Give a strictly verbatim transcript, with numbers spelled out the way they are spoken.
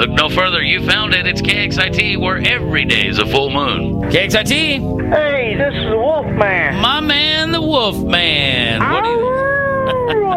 Look no further. You found it. It's K X I T, where every day is a full moon. K X I T. Hey, this is the Wolf Man. My man, the Wolf Man. What do you